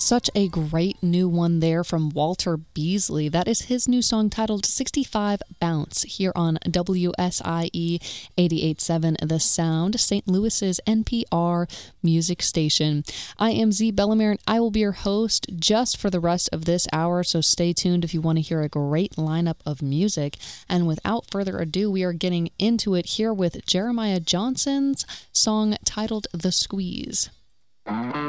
Such a great new one there from Walter Beasley. That is his new song titled 65 Bounce here on WSIE 88.7 The Sound, St. Louis's NPR music station. I am Z Bellamere, and I will be your host just for the rest of this hour, so stay tuned if you want to hear a great lineup of music. And without further ado, we are getting into it here with Jeremiah Johnson's song titled The Squeeze.